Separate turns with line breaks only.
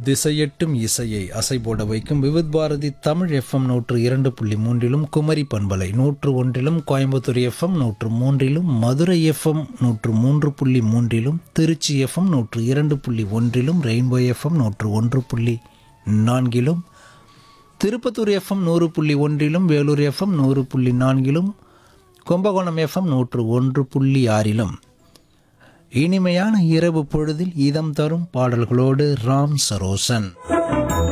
திசையெட்டும் இசையை அசைபோட வைக்கும் விவித் பாரதி தமிழ் எஃப்எம் 102.3 குமரி பண்பலை 101 Coimbatore FM 103 Madurai FM 103.3 Trichy FM 102.1 rainbow FM 101.4 Tirupattur FM 100.1 Vellore FM 100.4 Kumbakonam FM 101.6 இனிமையான இரவு பொழுதில் இதம் தரும் பாடல்களோடு ராம் சரோசன்.